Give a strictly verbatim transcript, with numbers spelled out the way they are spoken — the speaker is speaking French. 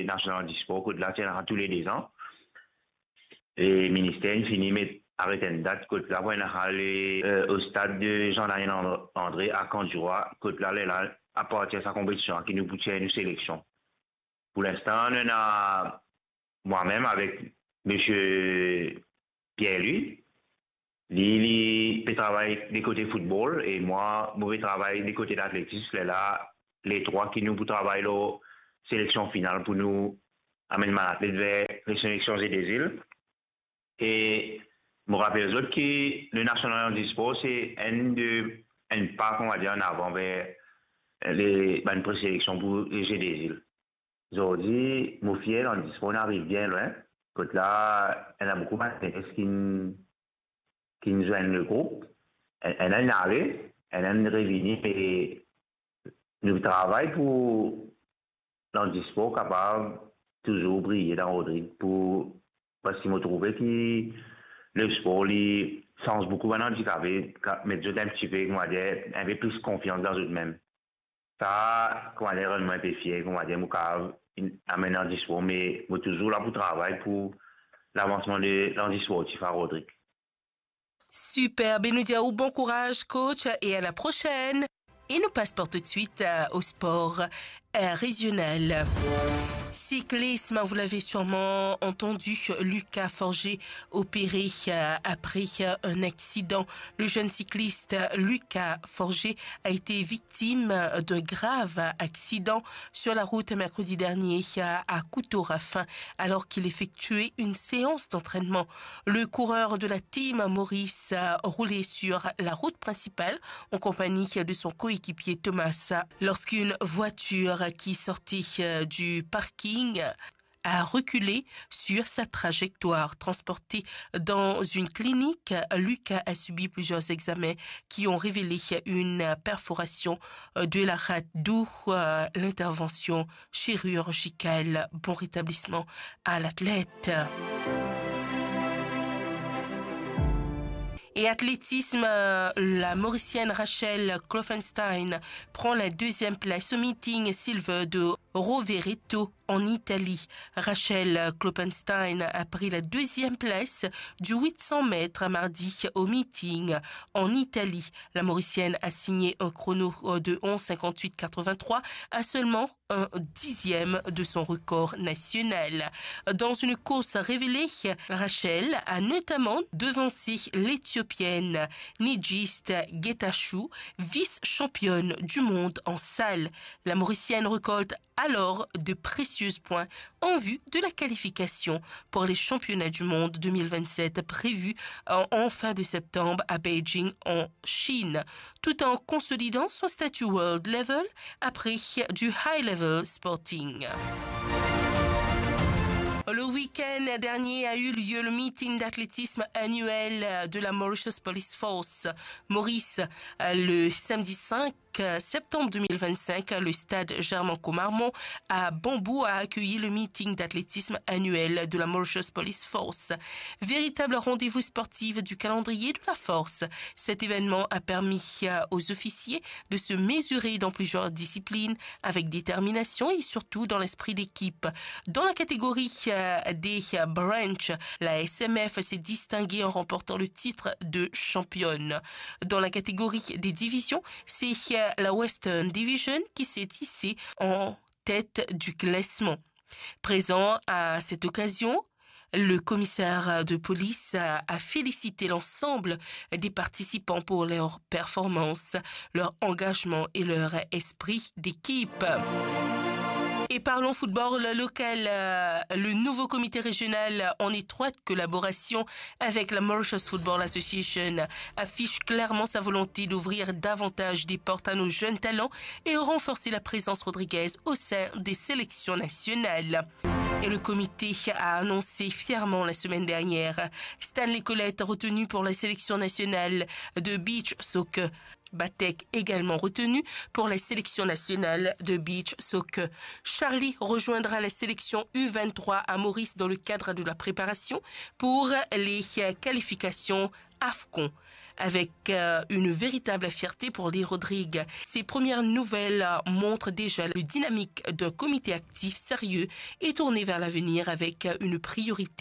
national du sport, que là, c'est tous les deux ans. Et le ministère finit met arrêter une date, que là, on a allé euh, au stade de Jean-Daniel André à Canduroy, que là, là, à partir de sa compétition, qui nous poussait une sélection. Pour l'instant, on a moi-même avec M. Pierre-Louis, il peut travailler des côtés football et moi, je vais travailler des côtés d'athlétisme. Là, les trois qui nous pour travailler la sélection finale pour nous amener ma athlète vers les sélections et des îles. Et je me rappelle les autres que le National du Sport, c'est un de un pas, on va dire, en avant vers les ben, présélections pour les G des îles. Aujourd'hui, mon fier dans le sport, on arrive bien loin. Quand là, elle a beaucoup d'intérêt qui qui nous joignent le groupe. Elle, elle a une arrêt, elle a une réunion et nous travaillons pour dans le sport capable toujours briller dans Rodrigue pour parce qu'il m'a trouvé que le sport il change beaucoup maintenant handicapé mais je un petit peu comment dire un peu plus confiance dans eux-mêmes. Ça comment dire un peu fier comment dire mon cave amène dans le sport mais moi toujours là pour travailler pour l'avancement de l'enjeu sportif à Rodrigue. Super, ben nous disons bon courage coach et à la prochaine. Et nous passons tout de suite au sport régional. Cyclisme, vous l'avez sûrement entendu, Lucas Forger opéré après un accident. Le jeune cycliste Lucas Forger a été victime d'un grave accident sur la route mercredi dernier à Couteau-Raffin alors qu'il effectuait une séance d'entraînement. Le coureur de la team Maurice roulait sur la route principale en compagnie de son coéquipier Thomas lorsqu'une voiture qui sortait du parking a reculé sur sa trajectoire. Transporté dans une clinique, Lucas a subi plusieurs examens qui ont révélé une perforation de la rate, d'où l'intervention chirurgicale. Bon rétablissement à l'athlète. Et athlétisme, la Mauricienne Rachel Klopfenstein prend la deuxième place au meeting Silver de Rovereto en Italie. Rachel Klopfenstein a pris la deuxième place du huit cents mètres mardi au meeting en Italie. La Mauricienne a signé un chrono de onze cinquante-huit quatre-vingt-trois à seulement un dixième de son record national. Dans une course révélée, Rachel a notamment devancé l'Éthiopienne Nigist Getachew, vice-championne du monde en salle. La Mauricienne récolte alors de précieux points en vue de la qualification pour les championnats du monde deux mille vingt-sept prévus en, en fin de septembre à Beijing en Chine, tout en consolidant son statut world level après du high level sporting. Le week-end dernier a eu lieu le meeting d'athlétisme annuel de la Mauritius Police Force. Maurice, le samedi cinq septembre deux mille vingt-cinq, le stade Germain-Comarmont à Bambou a accueilli le meeting d'athlétisme annuel de la Mauritius Police Force. Véritable rendez-vous sportif du calendrier de la force. Cet événement a permis aux officiers de se mesurer dans plusieurs disciplines avec détermination et surtout dans l'esprit d'équipe. Dans la catégorie des branches, la S M F s'est distinguée en remportant le titre de championne. Dans la catégorie des divisions, c'est la Western Division qui s'est hissée en tête du classement. Présent à cette occasion, le commissaire de police a félicité l'ensemble des participants pour leur performance, leur engagement et leur esprit d'équipe. Et parlons football local. Le nouveau comité régional en étroite collaboration avec la Mauritius Football Association affiche clairement sa volonté d'ouvrir davantage des portes à nos jeunes talents et renforcer la présence rodriguaise au sein des sélections nationales. Et le comité a annoncé fièrement la semaine dernière Stanley Colette retenu pour la sélection nationale de beach soccer. Batek également retenu pour la sélection nationale de beach soccer. Charlie rejoindra la sélection U vingt-trois à Maurice dans le cadre de la préparation pour les qualifications AFCON. Avec euh, une véritable fierté pour Lee Rodrigue. Ces premières nouvelles euh, montrent déjà le dynamique d'un comité actif sérieux et tourné vers l'avenir avec euh, une priorité